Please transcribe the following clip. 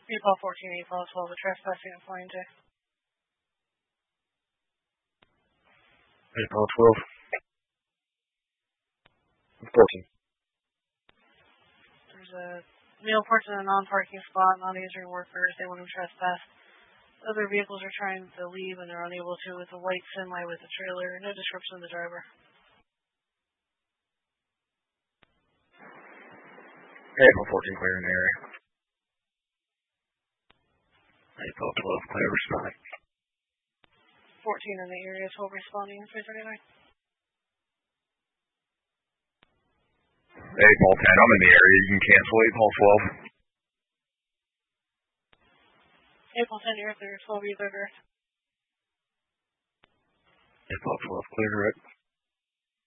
April 14, April 12, the trespassing at Flying J. April 12. 14. There's a male parked in a non-parking spot, non-answering workers. They want to trespass. Other vehicles are trying to leave and they're unable to with a white semi with a trailer. No description of the driver. April 14, clear in the area. April 12, clear responding. 14 in the area, 12 responding, 339. April 10, I'm in the area. You can cancel April 12. April 10, you're up there. 12, you're there. April 12, clear direct.